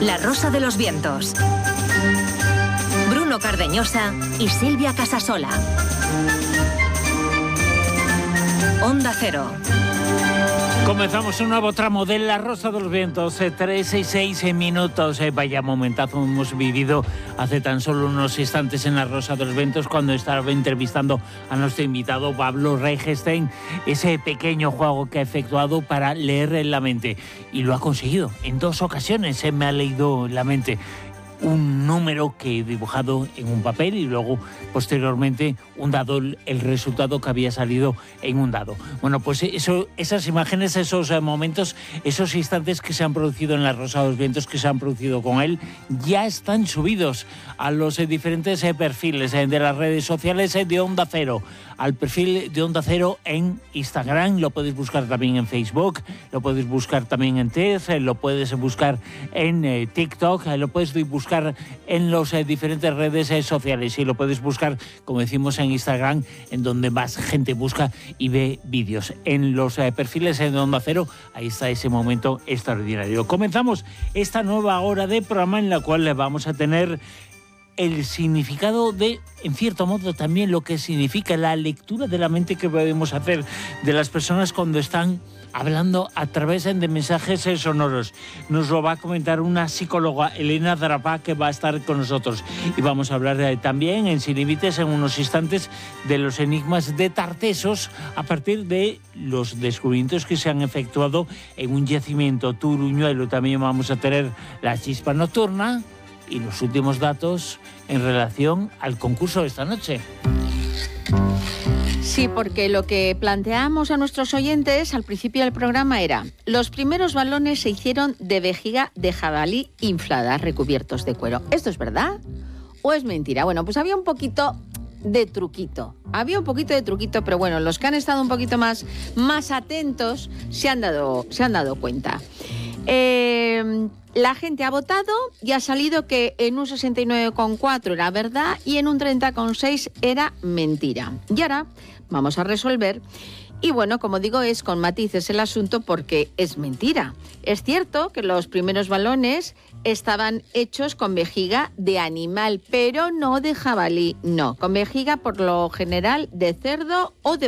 La Rosa de los Vientos. Bruno Cardeñosa y Silvia Casasola. Onda Cero. Comenzamos un nuevo tramo de La Rosa de los Vientos, 3 y 6 minutos. Vaya momentazo hemos vivido hace tan solo unos instantes en La Rosa de los Vientos cuando estaba entrevistando a nuestro invitado Pablo Regenstein, ese pequeño juego que ha efectuado para leer la mente. Y lo ha conseguido. En 2 ocasiones me ha leído la mente. Un número que he dibujado en un papel y luego posteriormente un dado, el resultado que había salido en un dado. Bueno, pues esas imágenes, esos momentos, esos instantes que se han producido en La Rosa de los Vientos, que se han producido con él, ya están subidos a los diferentes perfiles de las redes sociales de Onda Cero. Al perfil de Onda Cero en Instagram, lo puedes buscar también en Facebook, lo puedes buscar también en TED, lo puedes buscar en TikTok, lo puedes buscar en las diferentes redes sociales y lo puedes buscar, como decimos, en Instagram, en donde más gente busca y ve vídeos. En los perfiles de Onda Cero, ahí está ese momento extraordinario. Comenzamos esta nueva hora de programa en la cual vamos a tener el significado de, en cierto modo, también lo que significa la lectura de la mente que podemos hacer de las personas cuando están hablando a través de mensajes sonoros. Nos lo va a comentar una psicóloga, Elena Drapá, que va a estar con nosotros. Y vamos a hablar también, en Sin Límites, en unos instantes, de los enigmas de Tartesos, a partir de los descubrimientos que se han efectuado en un yacimiento turuñuelo. También vamos a tener la chispa nocturna y los últimos datos en relación al concurso de esta noche. Sí, porque lo que planteamos a nuestros oyentes al principio del programa era: los primeros balones se hicieron de vejiga de jabalí inflada, recubiertos de cuero. ¿Esto es verdad o es mentira? Bueno, pues había un poquito de truquito. Pero bueno, los que han estado un poquito más atentos se han dado cuenta. La gente ha votado y ha salido que en un 69,4 era verdad y en un 30,6 era mentira. Y ahora vamos a resolver. Y bueno, como digo, es con matices el asunto porque es mentira. Es cierto que los primeros balones estaban hechos con vejiga de animal, pero no de jabalí, no. Con vejiga por lo general de cerdo o de